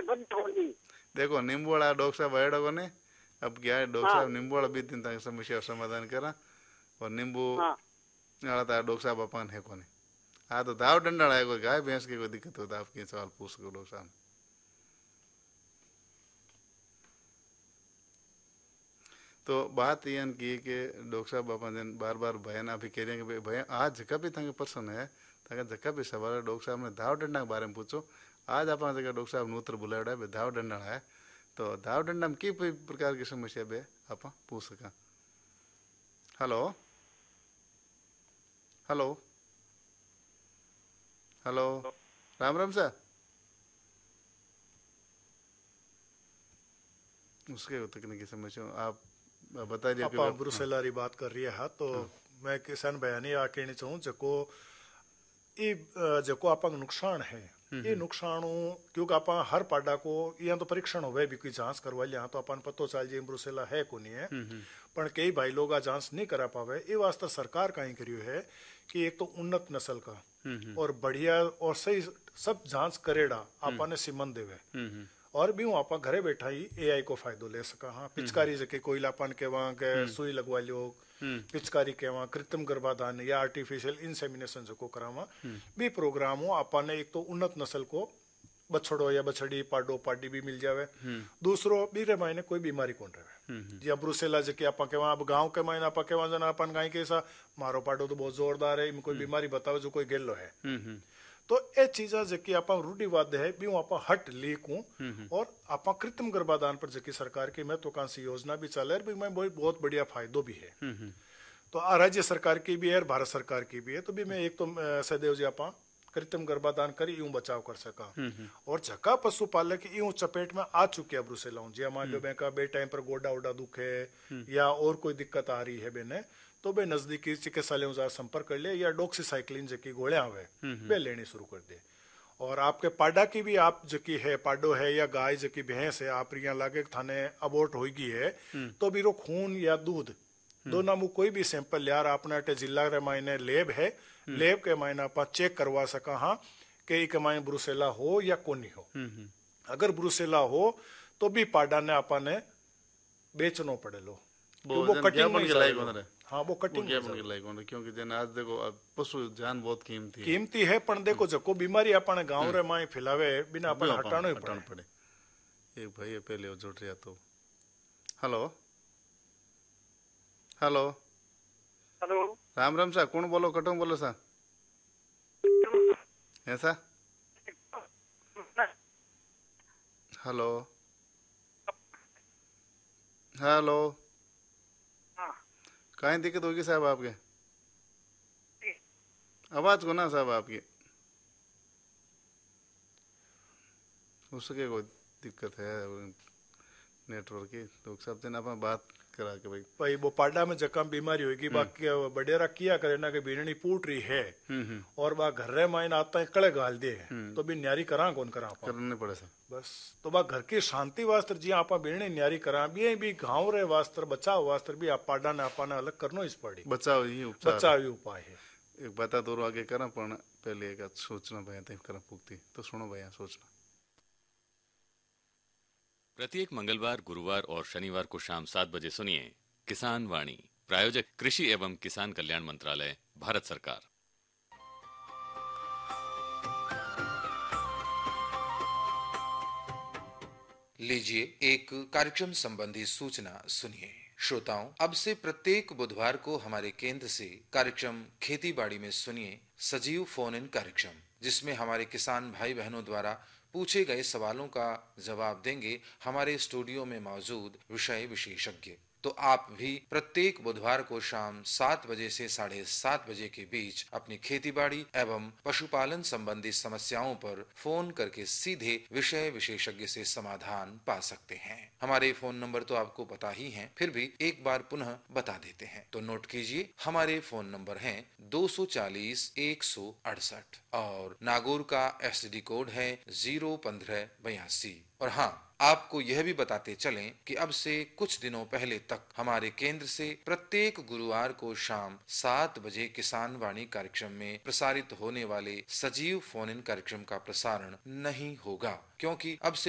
देखो नींबू वाला डॉक्टर साहब आया को ने अब क्या है डॉक्टर हाँ साहब नींबू वाला भी तीन तक समस्या समाधान करा और नींबू हाँ वाला था डॉक्टर साहब अपन है कोने हाँ तो दाव डंडा है कोई गाय भैंस की कोई दिक्कत हो तो आप क्या सवाल पूछ सको डॉक्टर साहब। तो बात ये की कि डॉक्टर साहब अपन जन बार बार भयन अभी कह रहे हैं कि भाई आज जगह भी तंगे पर्सन है तंगे जगह भी सवाल डॉक्टर साहब ने दाव डंडा के बारे में पूछो आज अपन जगह डॉक्टर साहब नूत्र बुलाड़ा है दाव डंडा है तो दाव डंडा में की प्रकार की समस्या बे आप पूछ सका। Hello hello hello Ram Ram sir उसके तकनीकी समस्या आप बता दिया आप ब्रुसेला री बात कर रही है तो मैं किसान बयानी आके चाहूँ जको ये जको आप नुकसान है ये नुकसान क्योंकि आप हर पाडा को या तो परीक्षण हो भी कोई जांच करवा लिया तो अपन पतो चल जाए ब्रुसेला है को नहीं है पर कई भाई लोग जांच नहीं करा पावे ये वास्ते सरकार कहीं करियो है कि एक तो उन्नत नस्ल का और बढ़िया और सही सब जांच करेड़ा आपने सीमन देवे और भी आप घरे बैठा ही एआई को फायदो ले सका। हाँ पिचकारी जके कोई लापन के वहां के सुई लगवा लियो पिचकारी के वहां कृत्रिम गर्भाधान या आर्टिफिशियल इंसेमिनेशन जो करावा भी प्रोग्राम हो आपने एक तो उन्नत नस्ल को बछड़ो या बछड़ी पाडो पाडी भी मिल जावे दूसरो बीरे मायने कोई बीमारी कौन रहे या ब्रुसेला जके आप के वहां अब गांव के मायने आप के वहां जना अपन गाय कैसा मारो पाडो तो बहुत जोरदार है इनमें कोई बीमारी बताओ जो कोई गेलो है तो ये चीजा जकी आप रूढ़िवाद है भी आप हट लीकूं और आप कृत्रिम गर्भाधान पर जकी सरकार की महत्वाकांक्षी योजना भी चल रही है बहुत बढ़िया फायदो भी है तो राज्य सरकार की भी है और भारत सरकार की भी है तो भी मैं एक तो सदैव जी आप कृत्रिम गर्भाधान कर यूं बचाव कर सका और जका पशुपालक यूं चपेट में आ चुके हैं ब्रुसेला जी मान लो बेका बे टाइम पर गोडा उडा दुखे या और कोई दिक्कत आ रही है बेने तो बे नजदीकी चिकित्सालयों से संपर्क कर ले या डॉक्सीसाइक्लिन जकी गोलियां आवे बे लेनी शुरू कर दे और आपके पाडा की भी आप जकी है पाडो है या गाय जकी भैंस है आप रिया लागे थाने अबोर्ट होगी है तो भी रो खून या दूध दोनों में कोई भी सैंपल यार अपने जिला रे मायने लैब है लैब के मायने आप चेक करवा सका हाँ कि एक मायने ब्रुसेला हो या कोनी हो अगर ब्रुसेला हो तो भी पाडा ने आपने बेचनो पड़े लो वो कटिंग में लायक हाँ वो कटिंग लायक क्योंकि जन आज देखो पशु जान बहुत कीमती है पण देखो जको बीमारी अपने गांव रे माय फैलावे बिना अपन हटानो ही पड़े। एक भाई पहले जुड़ रहा तो hello hello hello Ram Ram सा कौन बोलो कटों बोलो सा ऐसा हेलो हेलो कहीं दिक्कत होगी साहब आपके आवाज को ना साहब आपकी उसके कोई दिक्कत है नेटवर्क की तो सब दिन अपन बात करा के भाई वो पाडा में जकम बीमारी होगी बाकी बडेरा किया करे ना कि बीननी पूट रही है और बा घर रे मायने आता है कड़े गाल दे तो भी न्यारी करा कौन करा करने पड़े सर बस तो बा घर की शांति वास्ते जी आप बीननी न्यारी करा भी गांव रे वास्ते बचाव वास्ते भी आप पाडा ने आपने अलग करनो इस पड़ी बचाव ही उपाय है। एक बता दो आगे करा पण पहले एक सोचना भैया तक करा पुगती तो सुनो भैया सोचना। प्रत्येक मंगलवार गुरुवार और शनिवार को शाम 7 बजे सुनिए किसान वाणी प्रायोजक कृषि एवं किसान कल्याण मंत्रालय भारत सरकार। लीजिए एक कार्यक्रम संबंधी सूचना सुनिए। श्रोताओं, अब से प्रत्येक बुधवार को हमारे केंद्र से कार्यक्रम खेती बाड़ी में सुनिए सजीव फोन इन कार्यक्रम जिसमें हमारे किसान भाई बहनों द्वारा पूछे गए सवालों का जवाब देंगे हमारे स्टूडियो में मौजूद विषय विशेषज्ञ। तो आप भी प्रत्येक बुधवार को शाम 7 बजे से 7:30 बजे के बीच अपनी खेतीबाड़ी एवं पशुपालन संबंधी समस्याओं पर फोन करके सीधे विषय विशेषज्ञ से समाधान पा सकते हैं। हमारे फोन नंबर तो आपको पता ही हैं, फिर भी एक बार पुनः बता देते हैं तो नोट कीजिए। हमारे फोन नंबर हैं 240 168 और नागौर का एसटीडी कोड है 01582। और हाँ, आपको यह भी बताते चलें कि अब से कुछ दिनों पहले तक हमारे केंद्र से प्रत्येक गुरुवार को शाम 7 बजे किसान वाणी कार्यक्रम में प्रसारित होने वाले सजीव फोन इन कार्यक्रम का प्रसारण नहीं होगा, क्योंकि अब से